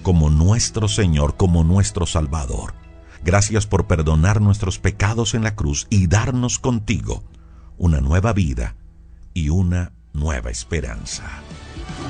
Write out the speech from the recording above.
como nuestro Señor, como nuestro Salvador. Gracias por perdonar nuestros pecados en la cruz y darnos contigo una nueva vida y una nueva esperanza.